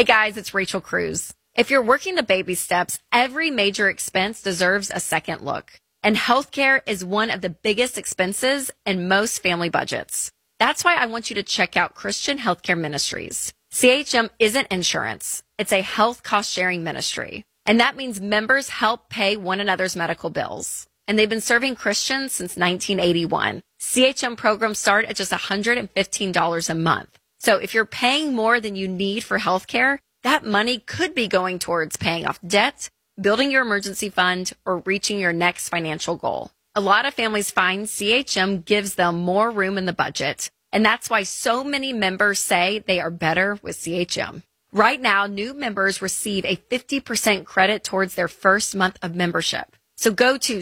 Hey guys, it's Rachel Cruz. If you're working the baby steps, every major expense deserves a second look. And healthcare is one of the biggest expenses in most family budgets. That's why I want you to check out Christian Healthcare Ministries. CHM isn't insurance. It's a health cost-sharing ministry. And that means members help pay one another's medical bills. And they've been serving Christians since 1981. CHM programs start at just $115 a month. So if you're paying more than you need for healthcare, that money could be going towards paying off debt, building your emergency fund, or reaching your next financial goal. A lot of families find CHM gives them more room in the budget, and that's why so many members say they are better with CHM. Right now, new members receive a 50% credit towards their first month of membership. So go to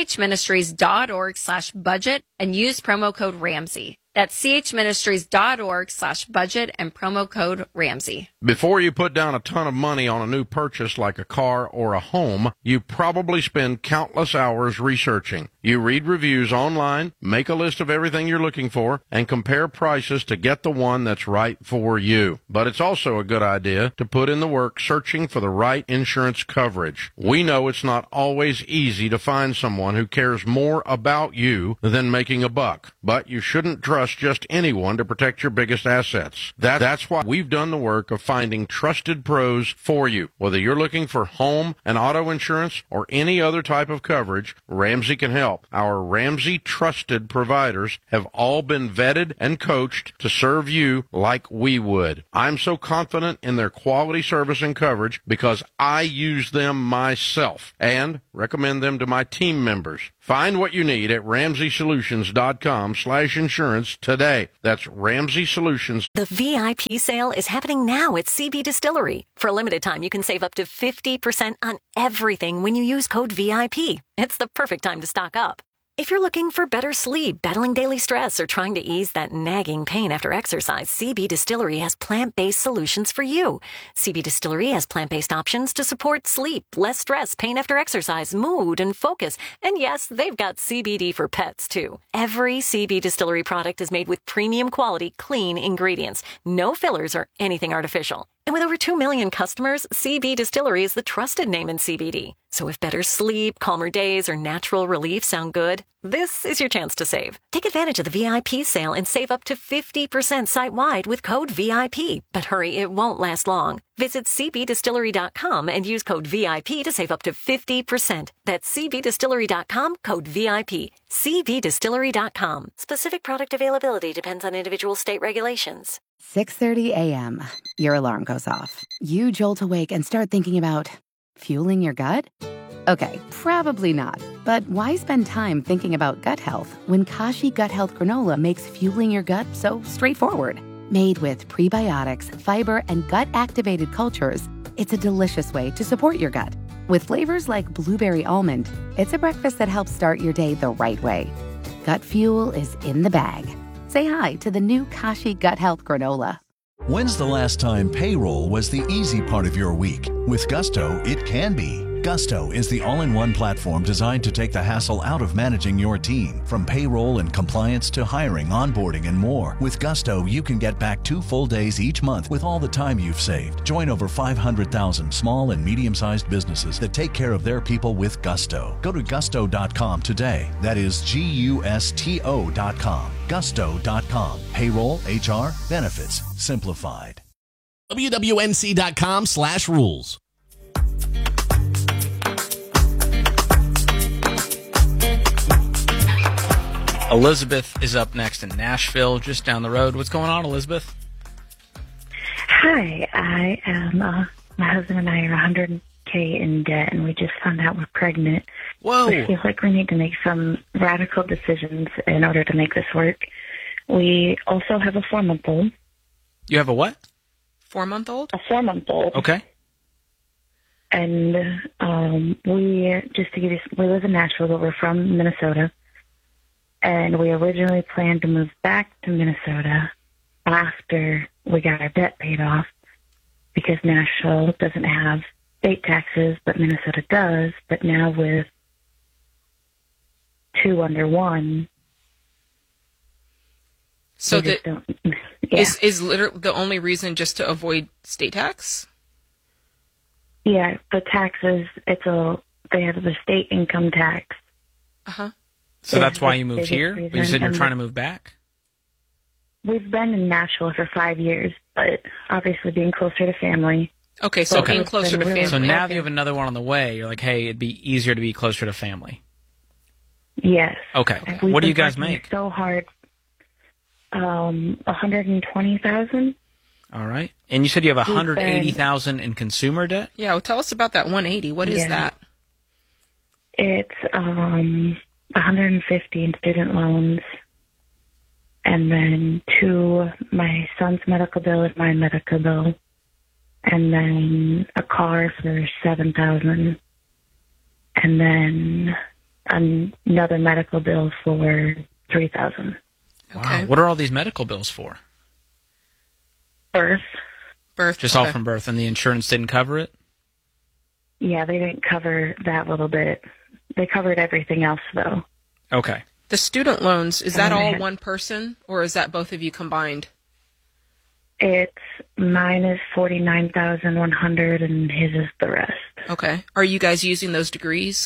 chministries.org/budget and use promo code Ramsey. That's chministries.org/budget and promo code Ramsey. Before you put down a ton of money on a new purchase like a car or a home, you probably spend countless hours researching. You read reviews online, make a list of everything you're looking for, and compare prices to get the one that's right for you. But it's also a good idea to put in the work searching for the right insurance coverage. We know it's not always easy to find someone who cares more about you than making a buck, but you shouldn't trust just anyone to protect your biggest assets. That's why we've done the work of finding trusted pros for you. Whether you're looking for home and auto insurance or any other type of coverage, Ramsey can help. Our Ramsey trusted providers have all been vetted and coached to serve you like we would. I'm so confident in their quality service and coverage because I use them myself and recommend them to my team members. Find what you need at RamseySolutions.com/insurance today. That's Ramsey Solutions. The VIP sale is happening now at CB Distillery. For a limited time, you can save up to 50% on everything when you use code VIP. It's the perfect time to stock up. If you're looking for better sleep, battling daily stress, or trying to ease that nagging pain after exercise, CB Distillery has plant-based solutions for you. CB Distillery has plant-based options to support sleep, less stress, pain after exercise, mood, and focus. And yes, they've got CBD for pets, too. Every CB Distillery product is made with premium quality, clean ingredients. No fillers or anything artificial. And with over 2 million customers, CB Distillery is the trusted name in CBD. So if better sleep, calmer days, or natural relief sound good, this is your chance to save. Take advantage of the VIP sale and save up to 50% site-wide with code VIP. But hurry, it won't last long. Visit cbdistillery.com and use code VIP to save up to 50%. That's cbdistillery.com, code VIP. cbdistillery.com. Specific product availability depends on individual state regulations. 6:30 a.m. Your alarm goes off. You jolt awake and start thinking about fueling your gut? Okay, probably not. But why spend time thinking about gut health when Kashi Gut Health Granola makes fueling your gut so straightforward? Made with prebiotics, fiber, and gut-activated cultures, it's a delicious way to support your gut. With flavors like blueberry almond, it's a breakfast that helps start your day the right way. Gut fuel is in the bag. Say hi to the new Kashi Gut Health Granola. When's the last time payroll was the easy part of your week? With Gusto, it can be. Gusto is the all-in-one platform designed to take the hassle out of managing your team. From payroll and compliance to hiring, onboarding, and more. With Gusto, you can get back 2 full days each month with all the time you've saved. Join over 500,000 small and medium-sized businesses that take care of their people with Gusto. Go to gusto.com today. That is GUSTO.com. Gusto.com. Payroll, HR, benefits, simplified. WWNC.com/rules. Elizabeth is up next in Nashville, just down the road. What's going on, Elizabeth? Hi, I am, my husband and I are $100K in debt, and we just found out we're pregnant. Whoa. We feel like we need to make some radical decisions in order to make this work. We also have a 4-month-old. You have a what? 4-month-old? A 4-month-old. Okay. And we live in Nashville, but we're from Minnesota. And we originally planned to move back to Minnesota after we got our debt paid off because Nashville doesn't have state taxes, but Minnesota does. But now with 2 under 1, so is literally the only reason just to avoid state tax? Yeah, the taxes, they have the state income tax. Uh-huh. So that's why you moved here? Reason. But you said you're trying to move back? We've been in Nashville for 5 years, but obviously being closer to family. Okay, so being closer to family. So now that you have another one on the way, you're like, hey, it'd be easier to be closer to family. Yes. Okay. What do you guys make? So hard. $120,000. All right. And you said you have $180,000 in consumer debt? Yeah, well, tell us about that 180. What is that? It's $150 in student loans, and then my son's medical bill and my medical bill, and then a car for $7,000, and then another medical bill for $3,000. Okay. Wow. What are all these medical bills for? Birth. Just all from birth, and the insurance didn't cover it? Yeah, they didn't cover that little bit. They covered everything else, though. Okay. The student loans, is that all one person, or is that both of you combined? Mine is $49,100, and his is the rest. Okay. Are you guys using those degrees?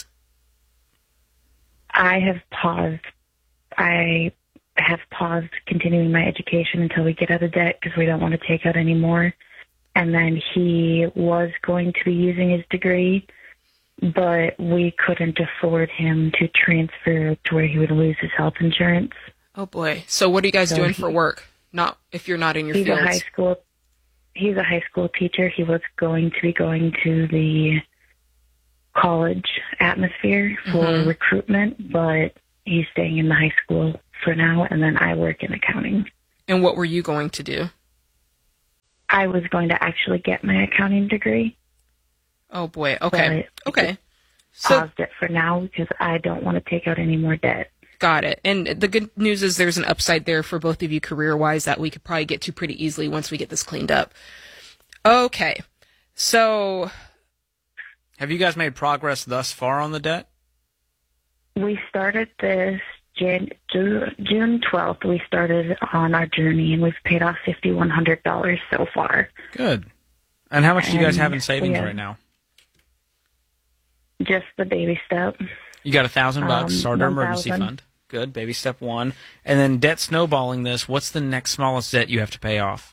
I have paused. I have paused continuing my education until we get out of debt because we don't want to take out any more. And then he was going to be using his degree, but we couldn't afford him to transfer to where he would lose his health insurance. Oh, boy. So what are you guys doing for work? Not if you're not in your fields. He's a high school teacher. He was going to be going to the college atmosphere for recruitment, but he's staying in the high school for now, and then I work in accounting. And what were you going to do? I was going to actually get my accounting degree. Oh, boy. Okay. Okay. Paused it for now because I don't want to take out any more debt. Got it. And the good news is there's an upside there for both of you career-wise that we could probably get to pretty easily once we get this cleaned up. Okay. So have you guys made progress thus far on the debt? We started this June 12th. We started on our journey, and we've paid off $5,100 so far. Good. And how much do you guys have in savings right now? Just the baby step. You got $1,000, start our emergency fund. Good, baby step one. And then debt snowballing this, what's the next smallest debt you have to pay off?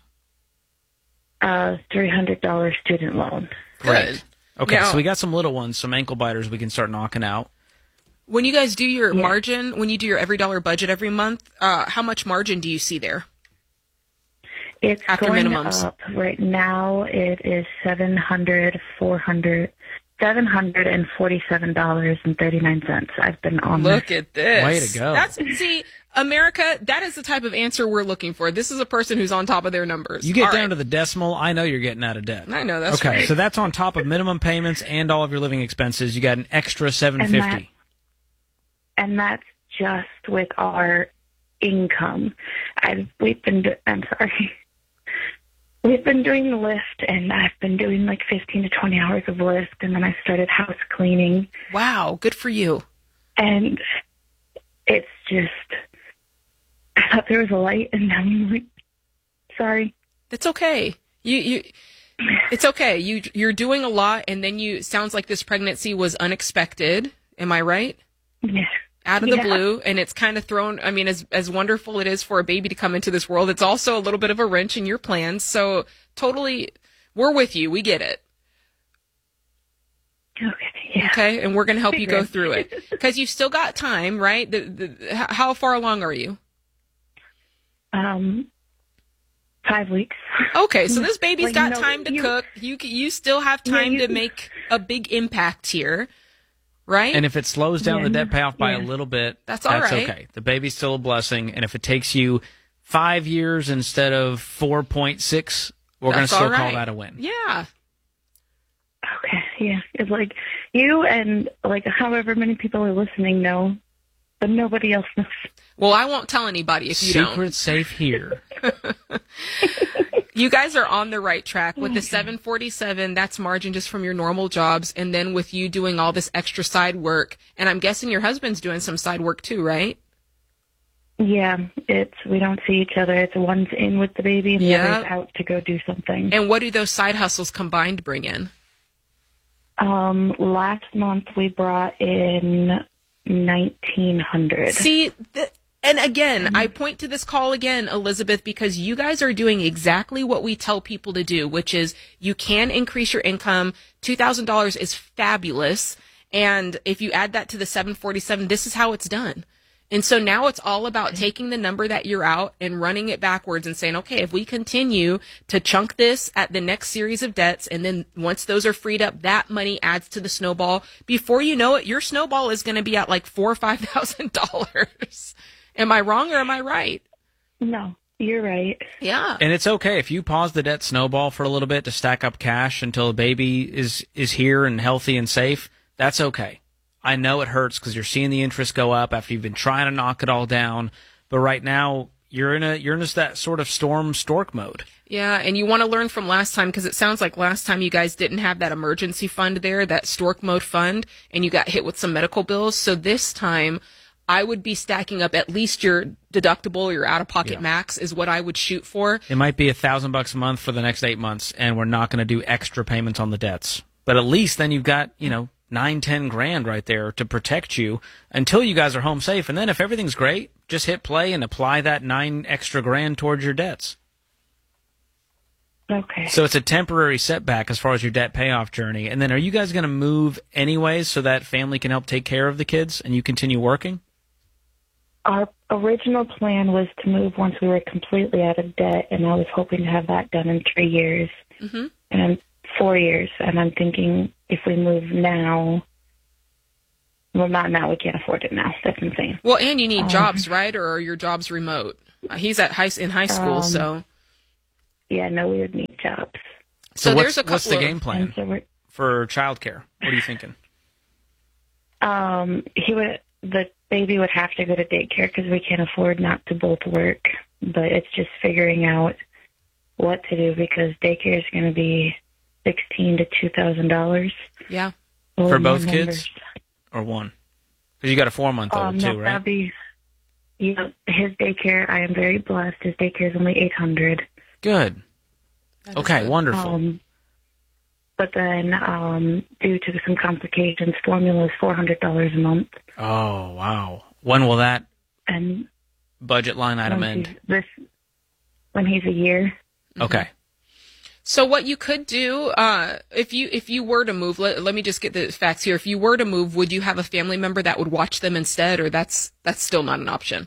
$300 student loan. Great. Okay, so we got some little ones, some ankle biters we can start knocking out. When you guys do your margin, when you do your every dollar budget every month, how much margin do you see there? It's after going minimums. Up. Right now it is $747.39. I've been on Look at this. Way to go. See, America, that is the type of answer we're looking for. This is a person who's on top of their numbers. You get down to the decimal, I know you're getting out of debt. I know, that's okay, right. So that's on top of minimum payments and all of your living expenses. You got an extra $750. And that's just with our income. We've been doing the lift, and I've been doing like 15 to 20 hours of lift, and then I started house cleaning. Wow, good for you. And it's just, I thought there was a light, and now I'm like, sorry. It's okay. It's okay. You're doing a lot, and then sounds like this pregnancy was unexpected. Am I right? Yeah. Out of the blue, and it's kind of thrown, I mean, as wonderful it is for a baby to come into this world, it's also a little bit of a wrench in your plans. So totally, we're with you. We get it. Okay. Yeah. Okay, and we're going to help you go through it. Because you've still got time, right? How far along are you? 5 weeks. Okay, so this baby's got time to cook. You still have time to make a big impact here. Right? And if it slows down the debt payoff by a little bit, that's all right. Okay. The baby's still a blessing. And if it takes you 5 years instead of 4.6, we're going to still call that a win. Yeah. Okay, yeah. It's like you and like however many people are listening know, but nobody else knows. Well, I won't tell anybody if you don't. Secret safe here. You guys are on the right track. With the 747, that's margin just from your normal jobs. And then with you doing all this extra side work, and I'm guessing your husband's doing some side work too, right? Yeah, we don't see each other. It's one's in with the baby and the other's out to go do something. And what do those side hustles combined bring in? Last month we brought in $1,900. See, and again, I point to this call again, Elizabeth, because you guys are doing exactly what we tell people to do, which is you can increase your income. $2,000 is fabulous. And if you add that to the 747, this is how it's done. And so now it's all about taking the number that you're out and running it backwards and saying, okay, if we continue to chunk this at the next series of debts, and then once those are freed up, that money adds to the snowball. Before you know it, your snowball is going to be at like $4,000 or $5,000. Am I wrong or am I right? No, you're right. Yeah. And it's okay if you pause the debt snowball for a little bit to stack up cash until the baby is here and healthy and safe. That's okay. I know it hurts because you're seeing the interest go up after you've been trying to knock it all down. But right now, you're in just that sort of stork mode. Yeah, and you want to learn from last time, because it sounds like last time you guys didn't have that emergency fund there, that stork mode fund, and you got hit with some medical bills. So this time, I would be stacking up at least your deductible, your out-of-pocket max is what I would shoot for. It might be $1,000 a month for the next 8 months, and we're not going to do extra payments on the debts. But at least then you've got, $9-10 grand right there to protect you until you guys are home safe. And then if everything's great, just hit play and apply that $9 extra grand towards your debts. Okay. So it's a temporary setback as far as your debt payoff journey. And then are you guys going to move anyways so that family can help take care of the kids and you continue working? Our original plan was to move once we were completely out of debt, and I was hoping to have that done in 3 years. Mm-hmm. And 4 years, and I'm thinking if we move now, well, not now, we can't afford it now. That's insane. Well, and you need jobs, right? Or are your jobs remote? He's in high school, so. Yeah, no, we would need jobs. So there's a couple. What's the game plan for childcare? What are you thinking? The baby would have to go to daycare because we can't afford not to both work. But it's just figuring out what to do because daycare is going to be $1,600 to $2,000. Yeah. For both kids or one? Because you got a 4-month-old too, right? That'd be, his daycare, I am very blessed. His daycare is only $800. Good. Okay, good. Wonderful. But then, due to some complications, formula is $400 a month. Oh, wow. When will that budget line item end? When he's a year. Okay. So what you could do, if you were to move, let me just get the facts here. If you were to move, would you have a family member that would watch them instead, or that's still not an option?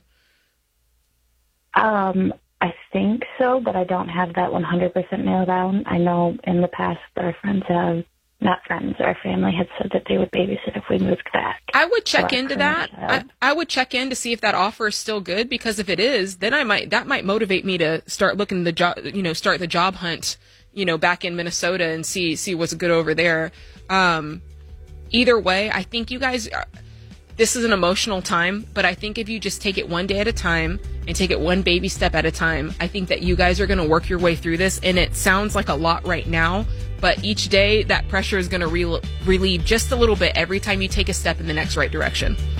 I think so, but I don't have that 100% nailed down. I know in the past our family had said that they would babysit if we moved back. I would check into that. I would check in to see if that offer is still good, because if it is, then that might motivate me to start looking start the job hunt, back in Minnesota and see what's good over there. Either way, I think you guys this is an emotional time, but I think if you just take it one day at a time and take it one baby step at a time, I think that you guys are going to work your way through this. And it sounds like a lot right now, but each day that pressure is going to relieve just a little bit every time you take a step in the next right direction.